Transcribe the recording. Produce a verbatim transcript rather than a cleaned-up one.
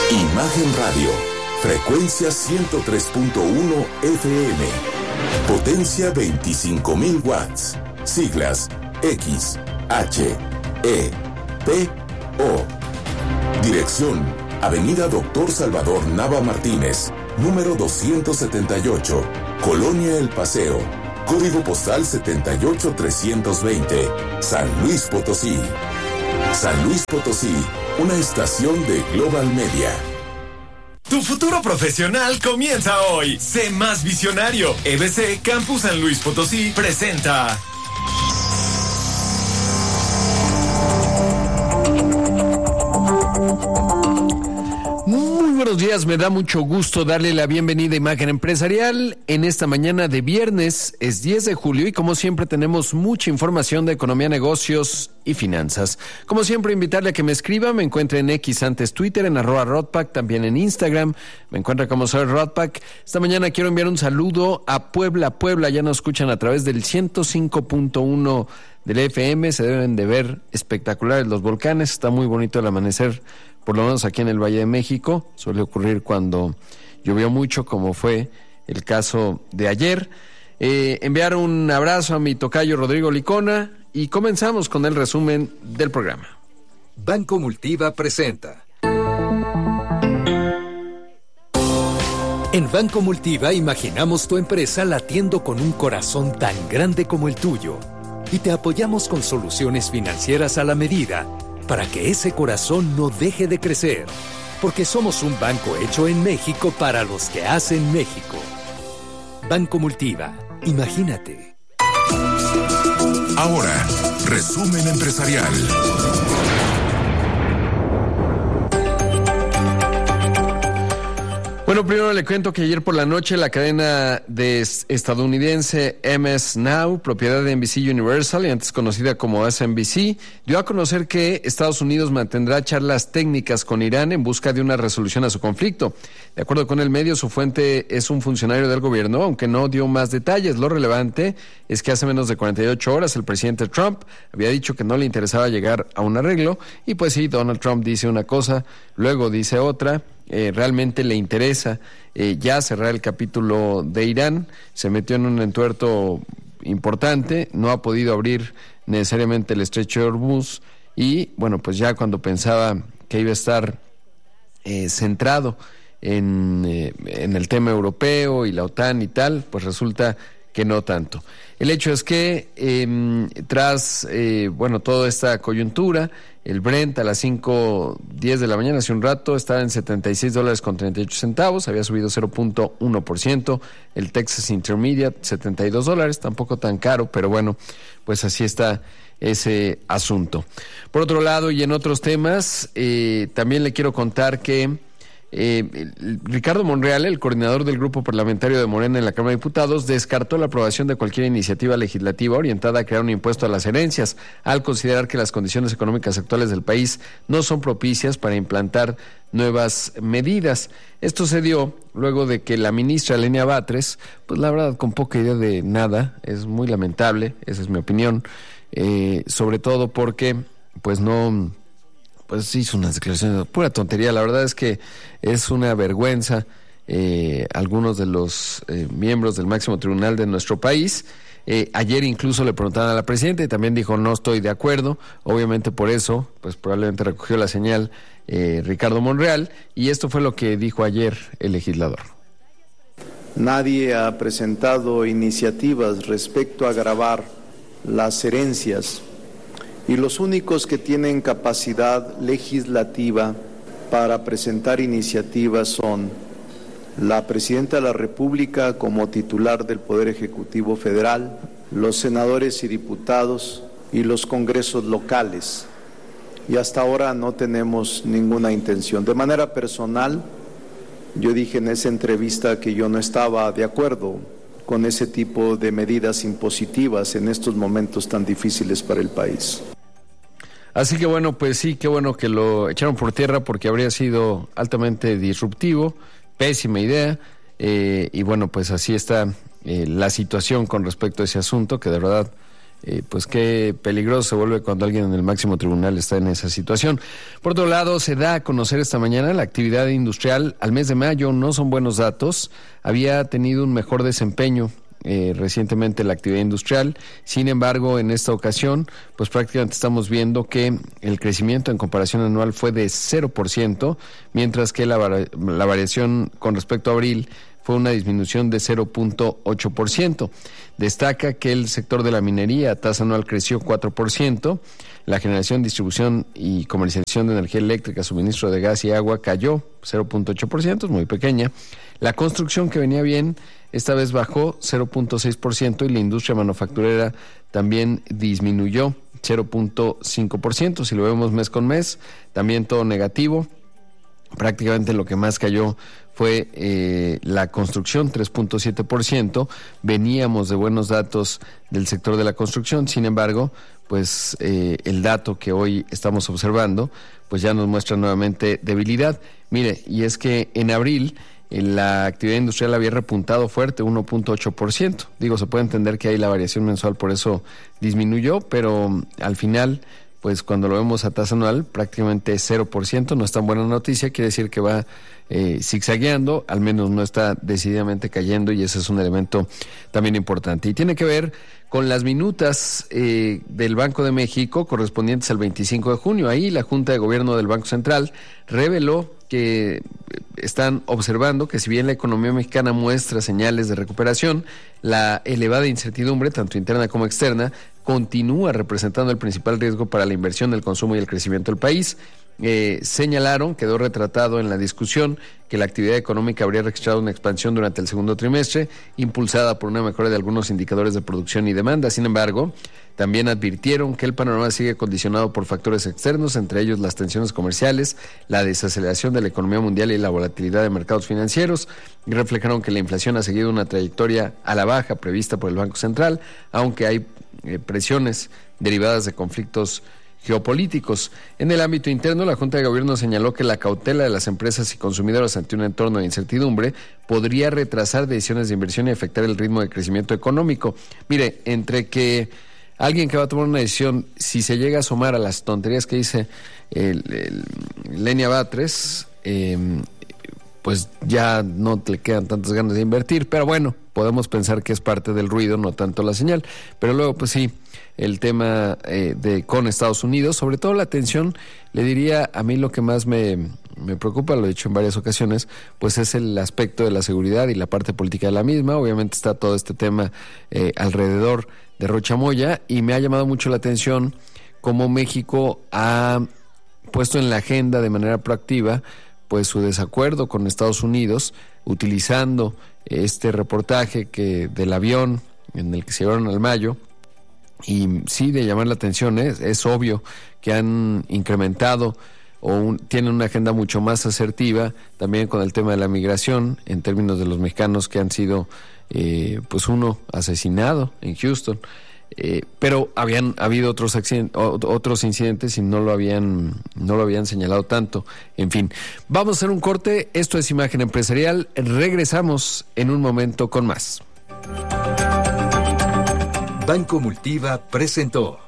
Imagen Radio, frecuencia ciento tres punto uno F M, potencia veinticinco mil watts, siglas X, H, E, P, O. Dirección, Avenida Doctor Salvador Nava Martínez, número doscientos setenta y ocho, Colonia El Paseo, código postal setenta y ocho trescientos veinte, San Luis Potosí. San Luis Potosí, una estación de Global Media. Tu futuro profesional comienza hoy. Sé más visionario. E B C Campus San Luis Potosí presenta... Muy buenos días, me da mucho gusto darle la bienvenida a Imagen Empresarial en esta mañana de viernes, es diez de julio y como siempre tenemos mucha información de economía, negocios y finanzas. Como siempre invitarle a que me escriba, me encuentre en X antes Twitter, en arroba Rodpack, también en Instagram, me encuentra como soy Rodpack. Esta mañana quiero enviar un saludo a Puebla, Puebla, ya nos escuchan a través del ciento cinco punto uno del F M, se deben de ver espectaculares los volcanes, está muy bonito el amanecer, por lo menos aquí en el Valle de México, suele ocurrir cuando llovió mucho, como fue el caso de ayer. Eh, enviar un abrazo a mi tocayo Rodrigo Licona y comenzamos con el resumen del programa. Banco Multiva presenta. En Banco Multiva imaginamos tu empresa latiendo con un corazón tan grande como el tuyo y te apoyamos con soluciones financieras a la medida para que ese corazón no deje de crecer, porque somos un banco hecho en México para los que hacen México. Banco Multiva, imagínate. Ahora, resumen empresarial. Bueno, primero le cuento que ayer por la noche la cadena de estadounidense M S Now, propiedad de N B C Universal y antes conocida como S N B C, dio a conocer que Estados Unidos mantendrá charlas técnicas con Irán en busca de una resolución a su conflicto. De acuerdo con el medio, su fuente es un funcionario del gobierno, aunque no dio más detalles. Lo relevante es que hace menos de cuarenta y ocho horas el presidente Trump había dicho que no le interesaba llegar a un arreglo y pues sí, Donald Trump dice una cosa, luego dice otra. Eh, realmente le interesa eh, ya cerrar el capítulo de Irán, se metió en un entuerto importante, no ha podido abrir necesariamente el estrecho de Hormuz y bueno, pues ya cuando pensaba que iba a estar eh, centrado en, eh, en el tema europeo y la OTAN y tal, pues resulta que no tanto. El hecho es que eh, tras, eh, bueno, toda esta coyuntura, el Brent a las cinco diez de la mañana, hace un rato, estaba en setenta y seis dólares con treinta y ocho centavos, había subido cero punto uno por ciento, el Texas Intermediate setenta y dos dólares, tampoco tan caro, pero bueno, pues así está ese asunto. Por otro lado, y en otros temas, eh, también le quiero contar que Eh, Ricardo Monreal, el coordinador del grupo parlamentario de Morena en la Cámara de Diputados, descartó la aprobación de cualquier iniciativa legislativa orientada a crear un impuesto a las herencias, al considerar que las condiciones económicas actuales del país no son propicias para implantar nuevas medidas. Esto se dio luego de que la ministra Lenia Batres, pues la verdad con poca idea de nada, es muy lamentable, esa es mi opinión, eh, sobre todo porque pues no... pues hizo unas declaraciones de pura tontería. La verdad es que es una vergüenza. Eh, algunos de los eh, miembros del máximo tribunal de nuestro país, eh, ayer incluso le preguntaban a la presidenta y también dijo no estoy de acuerdo. Obviamente por eso, pues probablemente recogió la señal eh, Ricardo Monreal y esto fue lo que dijo ayer el legislador. Nadie ha presentado iniciativas respecto a gravar las herencias. Y los únicos que tienen capacidad legislativa para presentar iniciativas son la Presidenta de la República como titular del Poder Ejecutivo Federal, los senadores y diputados y los congresos locales. Y hasta ahora no tenemos ninguna intención. De manera personal, yo dije en esa entrevista que yo no estaba de acuerdo con ese tipo de medidas impositivas en estos momentos tan difíciles para el país. Así que bueno, pues sí, qué bueno que lo echaron por tierra porque habría sido altamente disruptivo, pésima idea, eh, y bueno, pues así está eh, la situación con respecto a ese asunto, que de verdad Eh, pues qué peligroso se vuelve cuando alguien en el máximo tribunal está en esa situación. Por otro lado, se da a conocer esta mañana la actividad industrial al mes de mayo. No son buenos datos. Había tenido un mejor desempeño eh, recientemente la actividad industrial. Sin embargo, en esta ocasión, pues prácticamente estamos viendo que el crecimiento en comparación anual fue de cero por ciento, mientras que la, la variación con respecto a abril fue una disminución de cero punto ocho por ciento. Destaca que el sector de la minería a tasa anual creció cuatro por ciento, la generación, distribución y comercialización de energía eléctrica, suministro de gas y agua cayó cero punto ocho por ciento, es muy pequeña. La construcción, que venía bien, esta vez bajó cero punto seis por ciento y la industria manufacturera también disminuyó cero punto cinco por ciento. Si lo vemos mes con mes, también todo negativo. Prácticamente lo que más cayó fue eh, la construcción, tres punto siete por ciento. Veníamos de buenos datos del sector de la construcción, sin embargo, pues eh, el dato que hoy estamos observando, pues ya nos muestra nuevamente debilidad. Mire, y es que en abril eh, la actividad industrial había repuntado fuerte, uno punto ocho por ciento. Digo, se puede entender que hay la variación mensual, por eso disminuyó, pero um, al final, pues cuando lo vemos a tasa anual, prácticamente cero por ciento, no es tan buena noticia, quiere decir que va eh, zigzagueando, al menos no está decididamente cayendo, y ese es un elemento también importante. Y tiene que ver con las minutas eh, del Banco de México correspondientes al veinticinco de junio. Ahí la Junta de Gobierno del Banco Central reveló que están observando que si bien la economía mexicana muestra señales de recuperación, la elevada incertidumbre, tanto interna como externa, continúa representando el principal riesgo para la inversión, el consumo y el crecimiento del país. Eh, señalaron, quedó retratado en la discusión, que la actividad económica habría registrado una expansión durante el segundo trimestre, impulsada por una mejora de algunos indicadores de producción y demanda. Sin embargo, también advirtieron que el panorama sigue condicionado por factores externos, entre ellos las tensiones comerciales, la desaceleración de la economía mundial y la volatilidad de mercados financieros. Y reflejaron que la inflación ha seguido una trayectoria a la baja prevista por el Banco Central, aunque hay eh, presiones derivadas de conflictos geopolíticos. En el ámbito interno, la Junta de Gobierno señaló que la cautela de las empresas y consumidores ante un entorno de incertidumbre podría retrasar decisiones de inversión y afectar el ritmo de crecimiento económico. Mire, entre que alguien que va a tomar una decisión, si se llega a asomar a las tonterías que dice el, el Lenia Batres, eh, pues ya no le quedan tantas ganas de invertir, pero bueno, podemos pensar que es parte del ruido, no tanto la señal. Pero luego, pues sí, el tema eh, de con Estados Unidos, sobre todo la tensión, le diría, a mí lo que más me, me preocupa, lo he dicho en varias ocasiones, pues es el aspecto de la seguridad y la parte política de la misma. Obviamente está todo este tema eh, alrededor de Rocha Moya, y me ha llamado mucho la atención cómo México ha puesto en la agenda de manera proactiva pues su desacuerdo con Estados Unidos, utilizando este reportaje que del avión en el que se llevaron al Mayo. Y sí, de llamar la atención, ¿eh? Es obvio que han incrementado o un, tienen una agenda mucho más asertiva también con el tema de la migración, en términos de los mexicanos que han sido, eh, pues uno asesinado en Houston. Eh, pero habían habido otros otros incidentes y no lo habían no lo habían señalado tanto. En fin, vamos a hacer un corte. Esto es Imagen Empresarial. Regresamos en un momento con más. Banco Multiva presentó